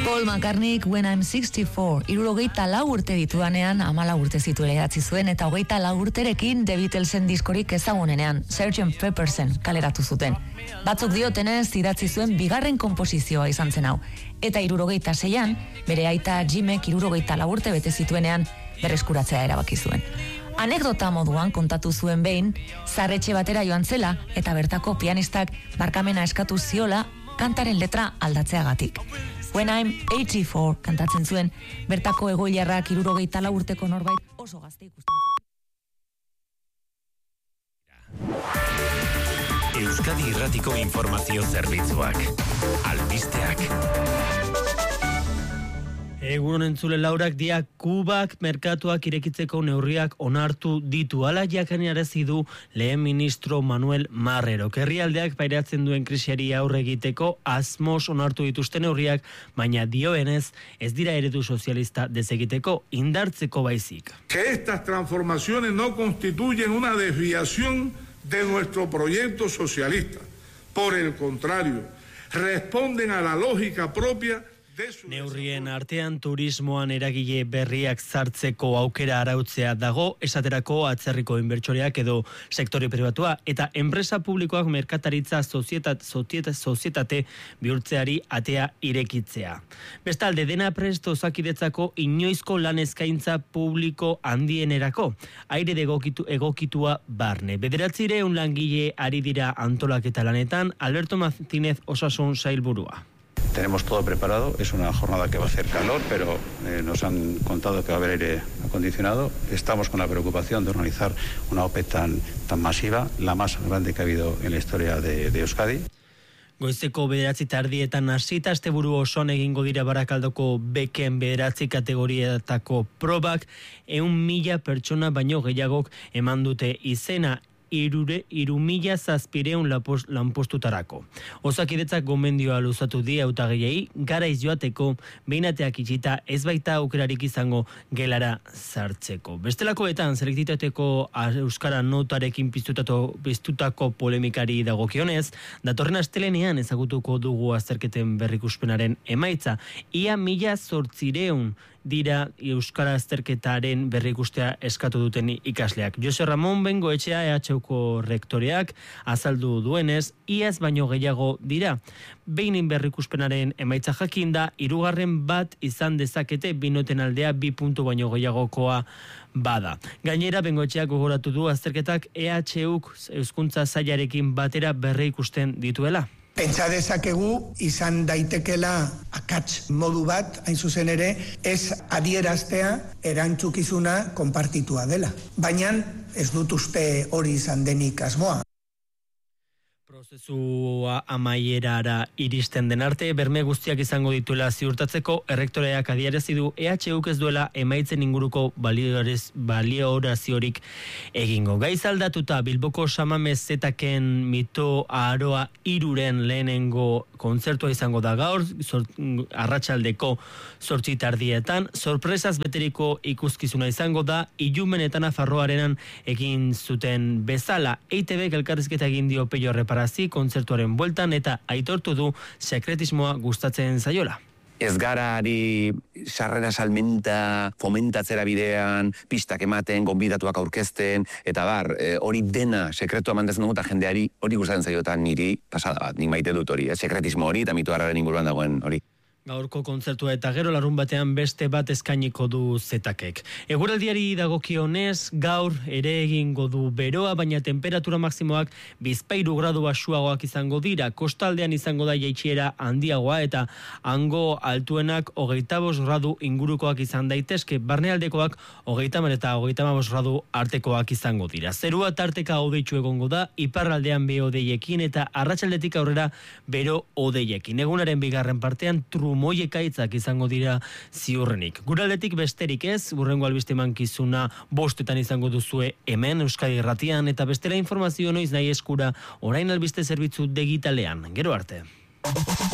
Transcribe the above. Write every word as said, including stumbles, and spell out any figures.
Paul McCartneyk When I'm sixty-four, hirurogeita lau urte ditudanean, hamalau urte zituela idatzi zuen, eta hogeita lau urterekin The Beatlesen diskorik ezagunenean, sergeant Peppersen kaleratu zuten. Batzuk diotenez, idatzi zuen bigarren konposizioa izan zen hau. Eta hirurogeita seian, bere aita Jimek hirurogeita lau urte bete zituenean, berreskuratzea erabaki zuen. Anekdota moduan kontatu zuen behin, zarretxe batera joan zela, eta bertako pianistak barkamena eskatu ziola kantaren letra aldatzeagatik. When I'm eighty-four kantatzen zuen, bertako egoilarrak hirurogeita lau urteko norbait oso gazte ikusten zuen. Euskadi Irratiko Informazio Zerbitzuak. Albisteak. Egun entzule laurak dia Kubak merkatuak irekitzeko neurriak onartu ditu. Hala jakaniarazi du lehen ministro Manuel Marrero. Herrialdeak pairatzen duen krisiari aurre egiteko asmoz onartu dituzten neurriak, baina dioenez ez dira eredu sozialista desegiteko, indartzeko baizik. Que estas transformaciones no constituyen una desviación de nuestro proyecto socialista. Por el contrario, responden a la lógica propia. Neurrien artean turismoan eragile berriak sartzeko aukera arautzea dago, esaterako atzerriko inbertsoreak edo sektore pribatua eta enpresa publikoak merkataritza sozietat, sozietat, sozietate bihurtzeari atea irekitzea. Bestalde, dena prest osakidetzako inoizko lan eskaintza publiko handienerako, aire egokitu, egokitua barne. Bederatzireun langile ari dira antolaketa lanetan, Alberto Martínez osasun sailburua. Tenemos todo preparado, es una jornada que va a hacer calor, pero eh, nos han contado que va a haber aire acondicionado. Estamos con la preocupación de organizar una O P E tan, tan masiva, la más grande que ha habido en la historia de, de Euskadi. Goizeko bederatzi tardietan hasita asteburu osoan egingo dira Barakaldoko beken bederatzi kategoriatako probak, ehun mila pertsona baino gehiagok eman dute izena. Irure, iru mila zazpireun lanpostutarako. Osakidetzak gomendioa luzatu di hautagaiei garaiz joateko, beinateak itxita ez baita aukerarik izango gelara sartzeko. Bestelakoetan, selektitateko euskara notarekin piztutako polemikari dagokionez, datorren astelenean ezagutuko dugu azterketen berrikuspenaren emaitza. Ia mila zortzireun dira euskara azterketaren berrikustea eskatu duten ikasleak. Jose Ramon Bengoetxea E H Uko rektoreak azaldu duenez, iaz baino gehiago dira. Behin berrikuspenaren emaitza jakinda, hirugarren bat izan dezakete binoten aldea bi puntu baino gehiagokoa bada. Gainera, Bengoetxeak gogoratu du azterketak E H Uk euskuntza sailarekin batera berrikusten dituela. Pentsa dezakegu izan daitekela akats modu bat, hain zuzen ere, ez adieraztea erantzukizuna konpartitua dela. Baina ez dut uste hori izan denik asmoa. Prozesua amaierara iristen den arte, berme guztiak izango dituela ziurtatzeko, errektoreak adierazi du E H Uk ez duela emaitzen inguruko balioraziorik egingo. Gaiz aldatuta, Bilboko Samamezetaken mito aroa iruren lehenengo kontzertua izango da gaur, zort, arratsaldeko zortzi tardietan, sorpresaz beteriko ikuskizuna izango da, Ilumen eta Nafarroarenan egin zuten bezala. E I T Bek elkarrizketa egin dio Peio Reparazio kontzertuaren bueltan eta aitortu du sekretismoa gustatzen zaiola. Ez gara ari sarrera salmenta fomentatzera bidean, pistak ematen, gonbidatuak aurkezten, eta bar, hori e, dena sekretua mantezen dugu eta jendeari hori gustatzen zaiotan niri pasada bat, nik maite dut hori, eh? Sekretismo hori eta mitu harraren inguruan dagoen hori. Gaurko kontzertua eta gero larun batean beste bat eskainiko du Zetakek. Eguraldiari dagokionez, gaur ere egingo du beroa, baina temperatura maksimoak bizpahiru gradu baxuagoak izango dira. Kostaldean izango da jaitsiera handiagoa eta hango altuenak hogeita bost gradu ingurukoak izan daitezke. Barnealdekoak hogeita hamar eta hogeita hamabost gradu artekoak izango dira. Zerua tarteka hodeitsu egongo da, iparraldean bero hodeiekin eta arratsaldetik aurrera bero hodeiekin. Egunaren bigarren partean tru moiekaitzak izango dira ziurrenik. Guraldetik besterik ez, hurrengo albiste mankizuna bostetan izango duzue hemen Euskadi Irratian eta bestela informazio noiz nahi eskura orain albiste zerbitzu digitalean. Gero arte.